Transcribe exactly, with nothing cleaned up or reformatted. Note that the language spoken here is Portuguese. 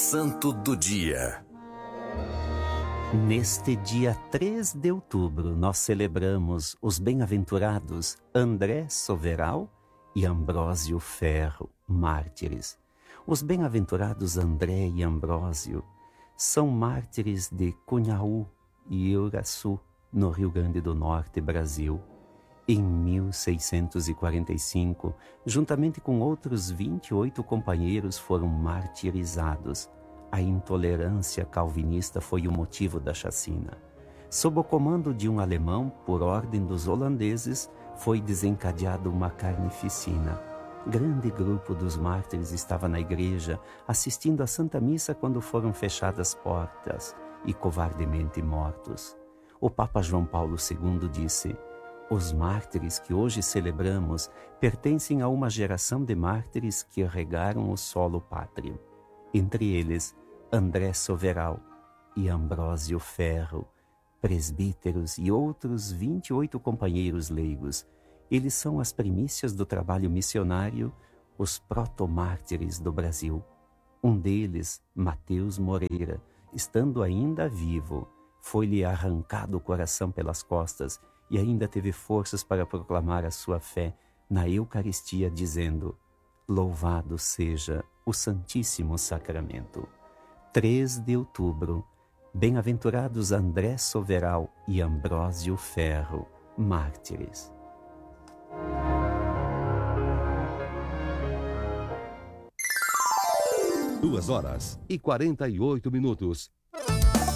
Santo do Dia. Neste dia três de outubro, nós celebramos os bem-aventurados André Soveral e Ambrósio Ferro, mártires. Os bem-aventurados André e Ambrósio são mártires de Cunhaú e Euraçu, no Rio Grande do Norte, Brasil. Em mil seiscentos e quarenta e cinco, juntamente com outros vinte e oito companheiros, foram martirizados. A intolerância calvinista foi o motivo da chacina. Sob o comando de um alemão, por ordem dos holandeses, foi desencadeada uma carnificina. Grande grupo dos mártires estava na igreja, assistindo à Santa Missa quando foram fechadas portas e covardemente mortos. O Papa João Paulo segundo disse: os mártires que hoje celebramos pertencem a uma geração de mártires que regaram o solo pátrio. Entre eles, André Soveral e Ambrósio Ferro, presbíteros e outros vinte e oito companheiros leigos. Eles são as primícias do trabalho missionário, os protomártires do Brasil. Um deles, Mateus Moreira, estando ainda vivo, foi-lhe arrancado o coração pelas costas e ainda teve forças para proclamar a sua fé na Eucaristia, dizendo: louvado seja o Santíssimo Sacramento. três de outubro, bem-aventurados André Soveral e Ambrósio Ferro, mártires. Duas horas e quarenta e oito minutos.